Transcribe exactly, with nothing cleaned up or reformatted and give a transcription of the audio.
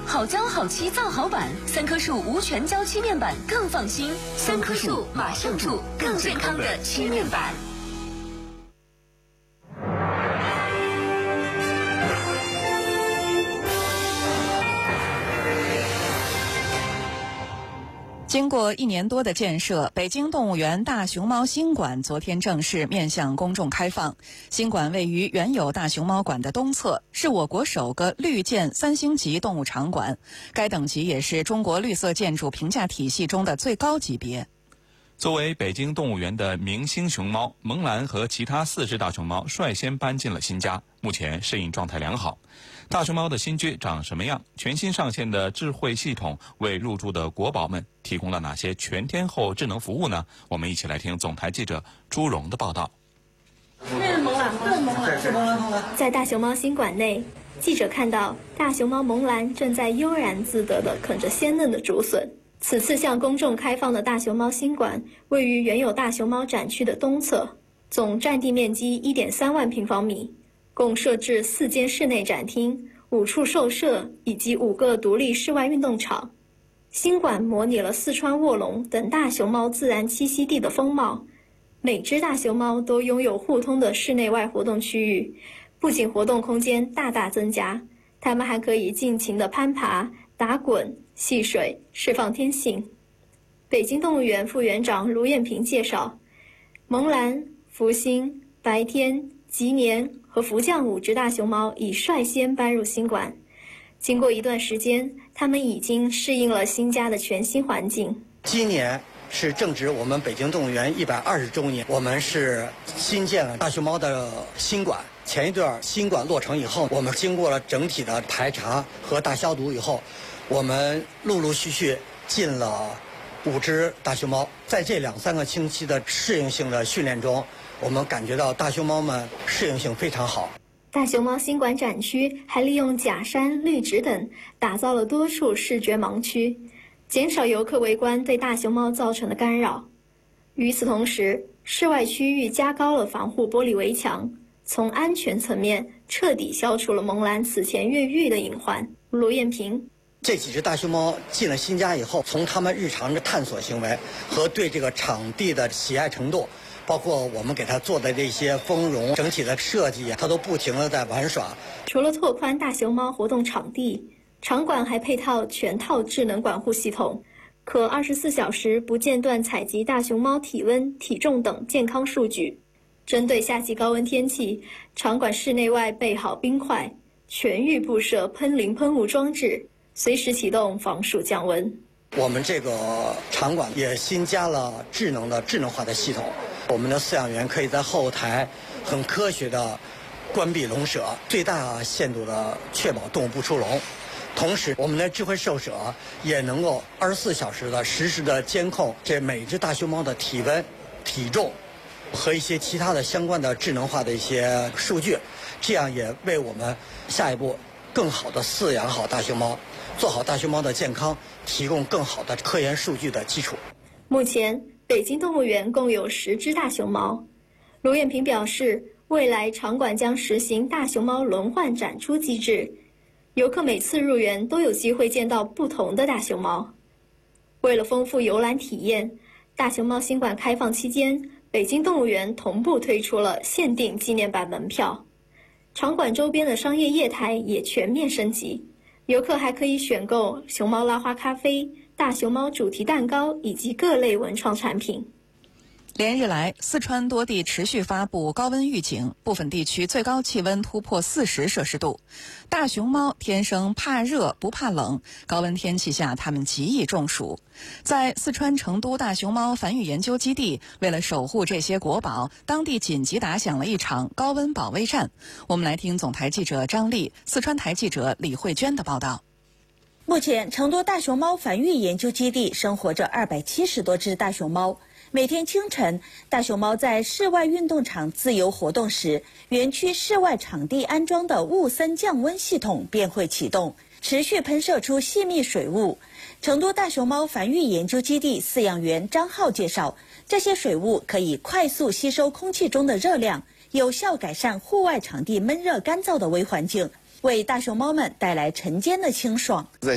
好胶好漆造好板，三棵树无醛胶漆面板更放心。三棵树马上住更健康的漆面板。 经过一年多的建设，北京动物园大熊猫新馆昨天正式面向公众开放。新馆位于原有大熊猫馆的东侧，是我国首个绿建三星级动物场馆，该等级也是中国绿色建筑评价体系中的最高级别。 作为北京动物园的明星熊猫，萌兰和其他四只大熊猫率先搬进了新家，目前适应状态良好。大熊猫的新居长什么样？全新上线的智慧系统为入住的国宝们提供了哪些全天候智能服务呢？我们一起来听总台记者朱荣的报道。 这是萌兰吗？对，萌兰是萌兰，萌兰。 在大熊猫新馆内，记者看到大熊猫萌兰正在悠然自得地啃着鲜嫩的竹笋。此次向公众开放的大熊猫新馆位于原有大熊猫展区的东侧，总占地面积 一点三万平方米，共设置四间室内展厅、五处兽舍以及五个独立室外运动场。新馆模拟了四川卧龙等大熊猫自然栖息地的风貌，每只大熊猫都拥有互通的室内外活动区域，不仅活动空间大大增加，它们还可以尽情地攀爬、打滚、戏水，释放天性。北京动物园副园长卢艳萍介绍，萌兰、福星、白天、吉年和福将五只大熊猫已率先搬入新馆。经过一段时间，它们已经适应了新家的全新环境。 今年是正值我们北京动物园一百二十周年，我们是新建了大熊猫的新馆。前一段新馆落成以后，我们经过了整体的排查和大消毒以后，我们陆陆续续进了五只大熊猫。在这两三个星期的适应性的训练中，我们感觉到大熊猫们适应性非常好。 大熊猫新馆展区还利用假山、绿植等打造了多处视觉盲区，减少游客围观对大熊猫造成的干扰。与此同时，室外区域加高了防护玻璃围墙，从安全层面彻底消除了萌兰此前越狱的隐患。卢艳萍， 这几只大熊猫进了新家以后，从它们日常的探索行为和对这个场地的喜爱程度，包括我们给它做的这些丰容整体的设计，它都不停地在玩耍。 除了拓宽大熊猫活动场地，场馆还配套全套智能管护系统，可二十四小时不间断采集大熊猫体温、体重等健康数据。针对夏季高温天气，场馆室内外备好冰块，全域布设喷淋喷雾装置，随时启动防暑降温。 我们这个场馆也新加了智能的智能化的系统，我们的饲养员可以在后台很科学的关闭笼舍，最大限度的确保动物不出笼。同时，我们的智慧兽舍也能够二十四小时的实时的监控这每只大熊猫的体温、体重和一些其他的相关的智能化的一些数据，这样也为我们下一步更好的饲养好大熊猫，做好大熊猫的健康提供更好的科研数据的基础。 目前，北京动物园共有十只大熊猫。卢艳萍表示，未来场馆将实行大熊猫轮换展出机制，游客每次入园都有机会见到不同的大熊猫。为了丰富游览体验，大熊猫新馆开放期间，北京动物园同步推出了限定纪念版门票。场馆周边的商业业态也全面升级，游客还可以选购熊猫拉花咖啡、大熊猫主题蛋糕以及各类文创产品。 连日来，四川多地持续发布高温预警，部分地区最高气温突破四十摄氏度。大熊猫天生怕热不怕冷，高温天气下它们极易中暑。在四川成都大熊猫繁育研究基地，为了守护这些国宝，当地紧急打响了一场高温保卫战。我们来听总台记者张丽、四川台记者李慧娟的报道。 目前，成都大熊猫繁育研究基地生活着二百七十多只大熊猫。每天清晨，大熊猫在室外运动场自由活动时，园区室外场地安装的雾森降温系统便会启动，持续喷射出细密水雾。成都大熊猫繁育研究基地饲养员张浩介绍，这些水雾可以快速吸收空气中的热量，有效改善户外场地闷热干燥的微环境，为大熊猫们带来晨间的清爽。 在